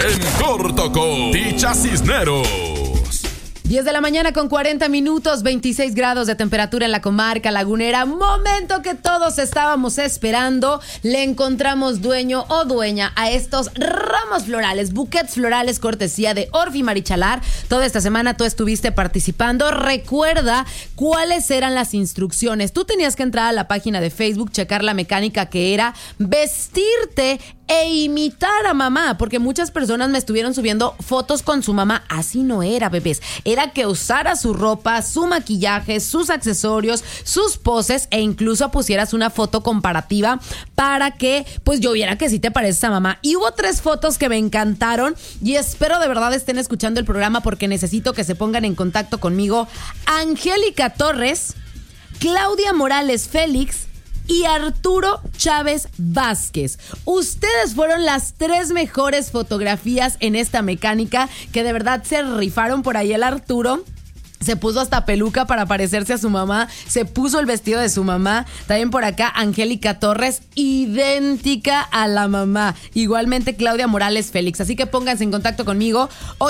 En corto con Ticha Cisneros. 10 de la mañana con 40 minutos, 26 grados de temperatura en la comarca lagunera. Momento que todos estábamos esperando. Le encontramos dueño o dueña a estos ramos florales, buquets florales cortesía de Orfi Marichalar. Toda esta semana tú estuviste participando. Recuerda cuáles eran las instrucciones. Tú tenías que entrar a la página de Facebook, checar la mecánica que era vestirte e imitar a mamá, porque muchas personas me estuvieron subiendo fotos con su mamá. Así no era, bebés. Era que usara su ropa, su maquillaje, sus accesorios, sus poses e incluso pusieras una foto comparativa para que pues yo viera que sí te pareces a mamá. Y hubo 3 fotos que me encantaron y espero de verdad estén escuchando el programa porque necesito que se pongan en contacto conmigo. Angélica Torres, Claudia Morales Félix y Arturo Chávez Vázquez. Ustedes fueron las 3 mejores fotografías en esta mecánica, que de verdad se rifaron. Por ahí el Arturo se puso hasta peluca para parecerse a su mamá, se puso el vestido de su mamá. También por acá Angélica Torres, idéntica a la mamá. Igualmente Claudia Morales Félix. Así que pónganse en contacto conmigo.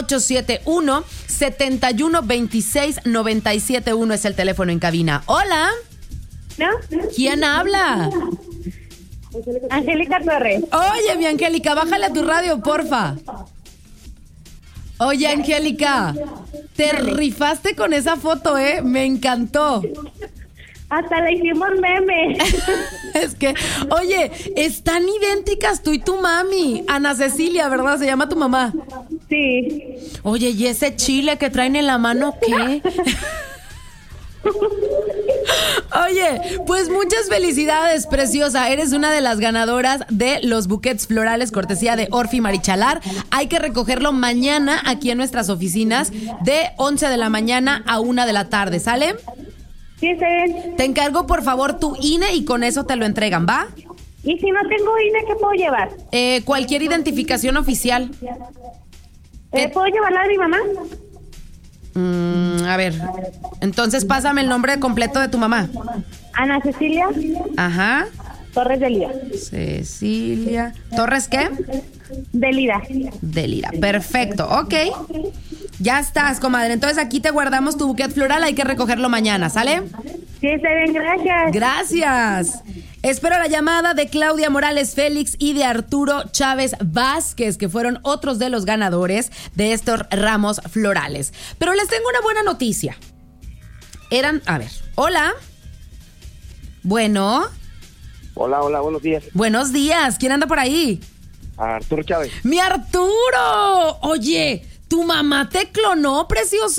871-7126-971 es el teléfono en cabina. Hola. ¿No? ¿Quién habla? Angélica Torres. Oye, mi Angélica, bájale a tu radio, porfa. Oye, Angélica, te rifaste con esa foto, ¿eh? Me encantó. Hasta le hicimos meme. Es que, oye, están idénticas tú y tu mami. Ana Cecilia, ¿verdad? Se llama tu mamá. Sí. Oye, ¿y ese chile que traen en la mano qué? Oye, pues muchas felicidades, preciosa. Eres una de las ganadoras de los buquets florales cortesía de Orfi Marichalar. Hay que recogerlo mañana aquí en nuestras oficinas de 11 de la mañana a 1 de la tarde, ¿sale? Sí, está bien. Te encargo, por favor, tu INE y con eso te lo entregan, ¿va? ¿Y si no tengo INE, qué puedo llevar? Cualquier identificación oficial. ¿Puedo llevarla de mi mamá? A ver, entonces pásame el nombre completo de tu mamá. Ana Cecilia. Ajá. Torres de Lira. Cecilia. ¿Torres qué? De Lira. De Lira. Perfecto, ok. Ya estás, comadre. Entonces aquí te guardamos tu buquet floral. Hay que recogerlo mañana, ¿sale? Sí, está bien, gracias. Gracias. Espero la llamada de Claudia Morales Félix y de Arturo Chávez Vázquez, que fueron otros de los ganadores de estos ramos florales. Pero les tengo una buena noticia. Hola. Bueno. Hola, buenos días. Buenos días. ¿Quién anda por ahí? Arturo Chávez. ¡Mi Arturo! Oye, ¿tu mamá te clonó, precioso?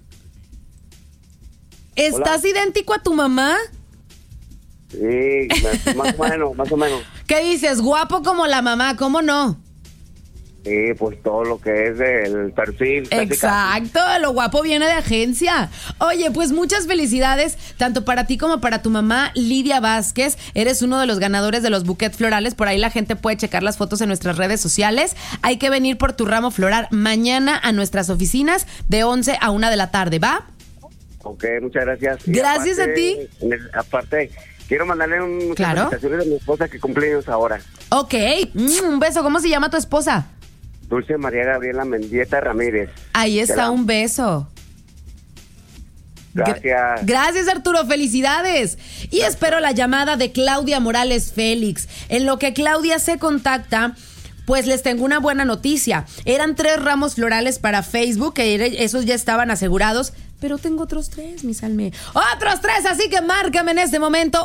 ¿Estás idéntico a tu mamá? Sí, más o menos. ¿Qué dices? Guapo como la mamá, ¿cómo no? Sí, pues todo lo que es el perfil. Exacto, lo guapo viene de agencia. Oye, pues muchas felicidades, tanto para ti como para tu mamá, Lidia Vázquez. Eres uno de los ganadores de los buquets florales. Por ahí la gente puede checar las fotos en nuestras redes sociales. Hay que venir por tu ramo floral mañana a nuestras oficinas de 11 a 1 de la tarde, ¿va? Ok, muchas gracias. Gracias a ti. Aparte, quiero mandarle unas felicitaciones a mi esposa que cumple años ahora. Ok, un beso. ¿Cómo se llama tu esposa? Dulce María Gabriela Mendieta Ramírez. Ahí está, un beso. Gracias. Gracias, Arturo, felicidades. Y espero la llamada de Claudia Morales Félix. En lo que Claudia se contacta, pues les tengo una buena noticia. Eran 3 ramos florales para Facebook, que esos ya estaban asegurados. Pero tengo otros 3, mi Salme. ¡Otros 3! Así que márcame en este momento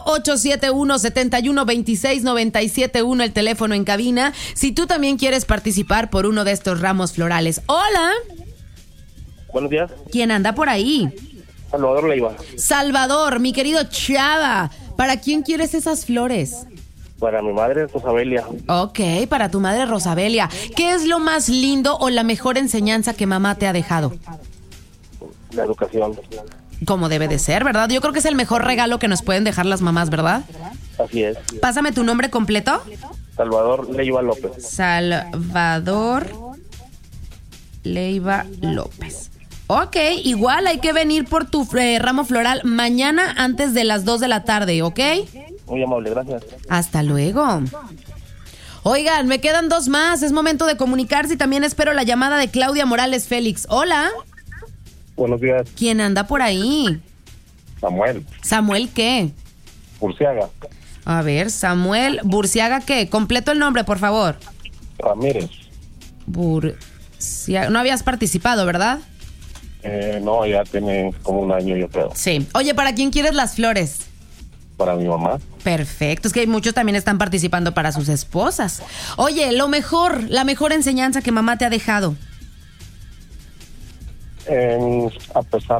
871-7126-971, el teléfono en cabina, si tú también quieres participar por uno de estos ramos florales. ¡Hola! Buenos días. ¿Quién anda por ahí? Salvador Leiva. Salvador, mi querido Chava. ¿Para quién quieres esas flores? Para mi madre, Rosabelia. Ok, para tu madre, Rosabelia. ¿Qué es lo más lindo o la mejor enseñanza que mamá te ha dejado? La educación. Como debe de ser, ¿verdad? Yo creo que es el mejor regalo que nos pueden dejar las mamás, ¿verdad? Así es. Pásame tu nombre completo. Salvador Leiva López. Salvador Leiva López. Ok, igual hay que venir por tu ramo floral mañana antes de las 2 de la tarde, ¿ok? Muy amable, gracias. Hasta luego. Oigan, me quedan 2 más. Es momento de comunicarse y también espero la llamada de Claudia Morales Félix. Hola. Buenos días. ¿Quién anda por ahí? Samuel. ¿Samuel qué? Burciaga. A ver, Samuel Burciaga, ¿qué? Completo el nombre, por favor. Ramírez. Burciaga. No habías participado, ¿verdad? No, ya tiene como un año, yo creo. Sí. Oye, ¿para quién quieres las flores? Para mi mamá. Perfecto, es que muchos también están participando para sus esposas. Oye, la mejor enseñanza que mamá te ha dejado. A pesar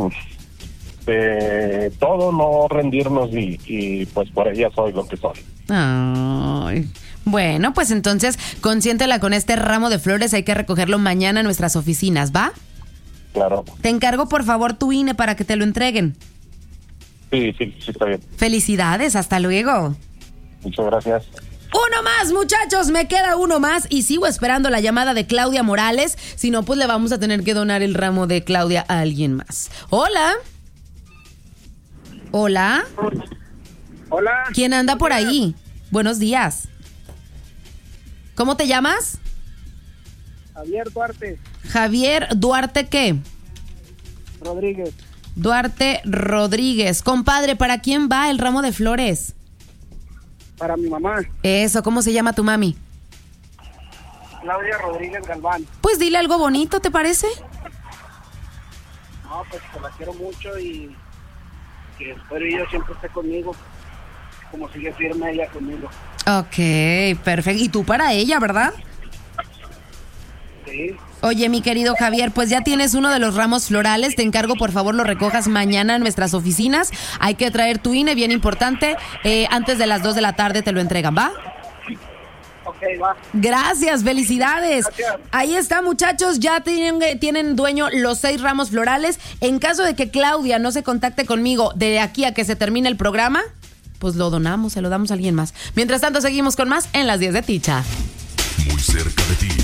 de todo, no rendirnos y pues por ella soy lo que soy. Ay. Bueno, pues entonces consiéntela con este ramo de flores. Hay que recogerlo mañana en nuestras oficinas, ¿va? Claro. Te encargo por favor tu INE para que te lo entreguen. Sí, está bien. Felicidades, hasta luego. Muchas gracias. Uno más, muchachos, me queda uno más y sigo esperando la llamada de Claudia Morales. Si no, pues le vamos a tener que donar el ramo de Claudia a alguien más. Hola. Hola. Hola. ¿Quién anda por ahí? Buenos días. ¿Cómo te llamas? Javier Duarte. Javier Duarte, ¿qué? Rodríguez. Duarte Rodríguez. Compadre, ¿para quién va el ramo de flores? Para mi mamá. Eso, ¿cómo se llama tu mami? Claudia Rodríguez Galván. Pues dile algo bonito, ¿te parece? No, pues que la quiero mucho y que espero ella siempre esté conmigo, como sigue firme ella conmigo. Ok, perfecto. Y tú para ella, ¿verdad? Sí. Oye, mi querido Javier, pues ya tienes uno de los ramos florales. Te encargo, por favor, lo recojas mañana en nuestras oficinas. Hay que traer tu INE, bien importante. Antes de las 2 de la tarde te lo entregan, ¿va? Ok, va. Gracias, felicidades. Gracias. Ahí está, muchachos, ya tienen dueño los 6 ramos florales. En caso de que Claudia no se contacte conmigo de aquí a que se termine el programa, pues lo donamos, se lo damos a alguien más. Mientras tanto, seguimos con más en las 10 de Ticha. Muy cerca de ti.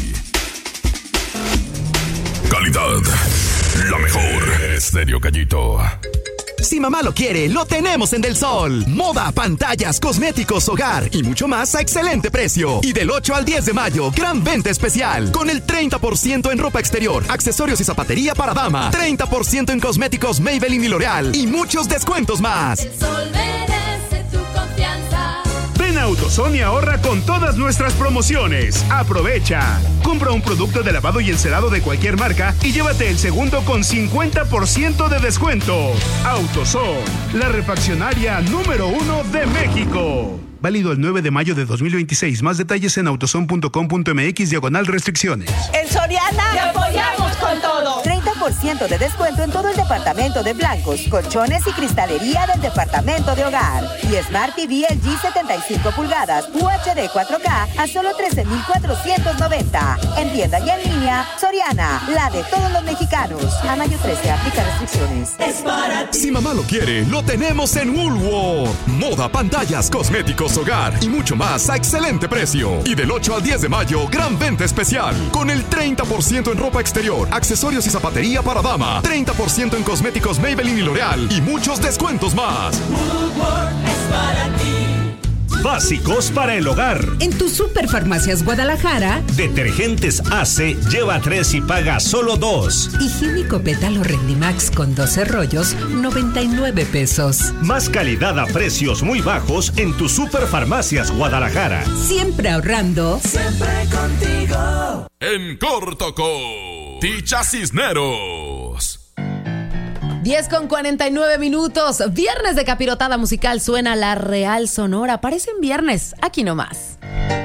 Calidad, la mejor. Estéreo Gallito. Si mamá lo quiere, lo tenemos en Del Sol. Moda, pantallas, cosméticos, hogar y mucho más a excelente precio. Y del 8 al 10 de mayo, gran venta especial. Con el 30% en ropa exterior, accesorios y zapatería para dama. 30% en cosméticos Maybelline y L'Oreal. Y muchos descuentos más. El Sol merece tu confianza. Ven a AutoZone y ahorra con todas nuestras promociones. Aprovecha. Compra un producto de lavado y encerado de cualquier marca y llévate el segundo con 50% de descuento. AutoZone, la refaccionaria número 1 de México. Válido el 9 de mayo de 2026. Más detalles en autozone.com.mx/restricciones. En Soriana ¡te apoyamos con todo! 30% de descuento en todo el departamento de blancos, colchones y cristalería del departamento de hogar. Y Smart TV LG 75 pulgadas UHD 4K a solo 13,490. En tienda y en línea, Soriana, la de todos los mexicanos. A mayo 13, aplica restricciones. Es para ti. Si mamá lo quiere, lo tenemos en Woolworth. Moda, pantallas, cosméticos, hogar y mucho más a excelente precio. Y del 8 al 10 de mayo, gran venta especial. Con el 30% en ropa exterior, accesorios y zapatería para dama. 30% en cosméticos Maybelline y L'Oreal. Y muchos descuentos más. Woolworth es para ti. Básicos para el hogar. En tu Superfarmacias Guadalajara, Detergentes Ace, lleva 3 y paga solo 2. higiénico Pétalo Rendimax con 12 rollos, 99 pesos. Más calidad a precios muy bajos en tu Superfarmacias Guadalajara. Siempre ahorrando. Siempre contigo. En corto con Ticha Cisneros. 10:49. Viernes de capirotada musical, suena la Real Sonora. Parecen viernes, aquí nomás.